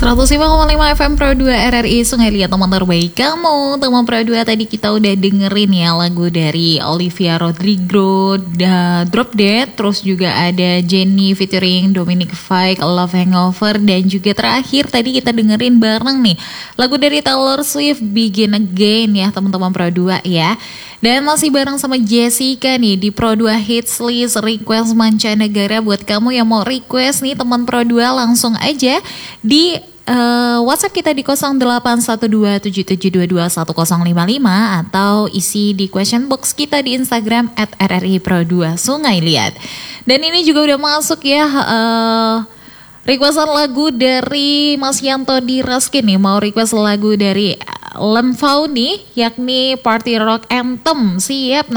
105,5 FM Pro 2 RRI Sungai Liat, teman terbaik kamu. Teman Pro 2 tadi kita udah dengerin ya lagu dari Olivia Rodrigo, Drop Dead. Terus juga ada Jennie featuring Dominic Fike, Love Hangover. Dan juga terakhir tadi kita dengerin bareng nih lagu dari Taylor Swift, Begin Again ya teman-teman Pro 2 ya. Dan masih bareng sama Jessica nih di Pro 2 Hits List Request Mancanegara. Buat kamu yang mau request nih teman Pro 2, langsung aja di WhatsApp kita di 081277221055 atau isi di question box kita di Instagram @rripro2 Sungai Liat. Dan ini juga udah masuk ya requestan lagu dari Mas Yanto di Raskin nih, mau request lagu dari Lemfau nih, yakni Party Rock Anthem. Siap.